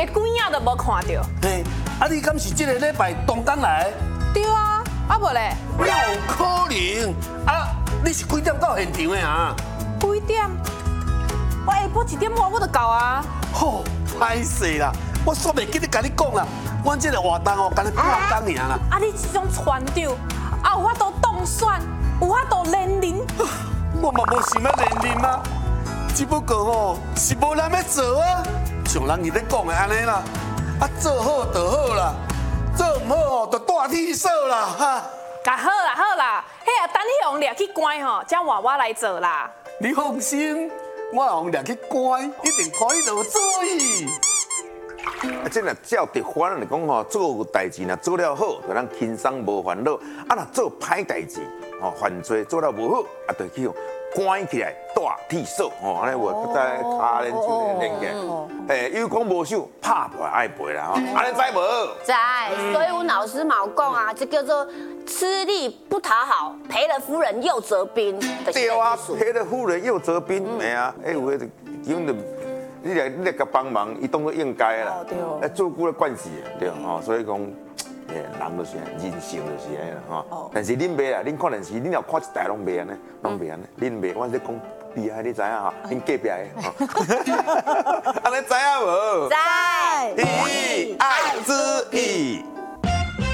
鬼影都无看到。 嘿，啊，你敢是这个礼拜东港来？ 对啊，啊无咧， 哪有可能？啊，你是几点到现场的啊？ 几点？我下晡1点半我就到啊。 吼，歹势啦，我煞袂记得甲你讲啦，阮这个活动哦，干你半工尔啦。 啊，你这种船长，啊有法度当选，有法度连任。 我嘛无想要连任啊，只不过吼是无人要做啊，像人伊咧讲的安尼啦，啊做好就好啦，做唔好哦就大剃手啦哈。 甲好啦好啦，迄啊等迄样掠去关吼，才换我来做啦。 你放心，我用掠去关，一定可以落水。 啊，这若照直法来讲吼，做代志若做了好，就咱轻松无烦恼；啊，若做歹代志，吼犯罪做了无好，啊，就去关起来大剃手，吼，安尼我在骹连手连起来，有讲无守，拍破爱赔啦，吼，安尼知无？ 知，所以我老师嘛有讲啊，这叫做吃力不讨好，赔了夫人又折兵。 对啊，赔了夫人又折兵，哎呀，有迄就基本就。你来甲帮忙，伊当作应该啦。哎，做久了惯势，对吼，所以讲，人就是人性就是安尼啦吼。但是恁袂啦，恁看电视，恁若看一台拢袂安尼，拢袂安尼。恁袂，我在讲厉害，你知影吼？恁隔壁的吼，安尼知影无？ 知。 以爱之意。